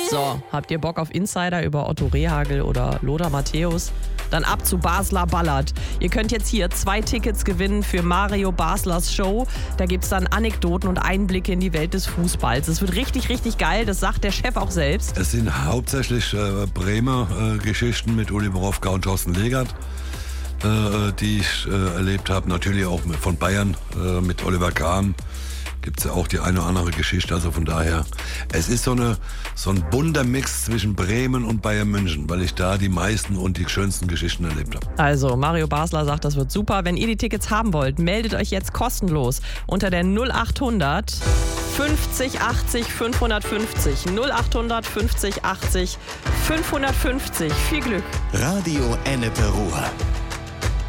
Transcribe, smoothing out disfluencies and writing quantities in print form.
So, habt ihr Bock auf Insider über Otto Rehhagel oder Lothar Matthäus? Dann ab zu Basler Ballert. Ihr könnt jetzt hier 2 Tickets gewinnen für Mario Baslers Show. Da gibt es dann Anekdoten und Einblicke in die Welt des Fußballs. Es wird richtig, richtig geil, das sagt der Chef auch selbst. Es sind hauptsächlich Bremer Geschichten mit Uli Borowka und Thorsten Legert, die ich erlebt habe. Natürlich auch von Bayern mit Oliver Kahn. Gibt es ja auch die eine oder andere Geschichte, also von daher, es ist so ein bunter Mix zwischen Bremen und Bayern München, weil ich da die meisten und die schönsten Geschichten erlebt habe. Also, Mario Basler sagt, das wird super. Wenn ihr die Tickets haben wollt, meldet euch jetzt kostenlos unter der 0800 50 80 550. 0800 50 80 550. Viel Glück. Radio Ennepe Ruhr.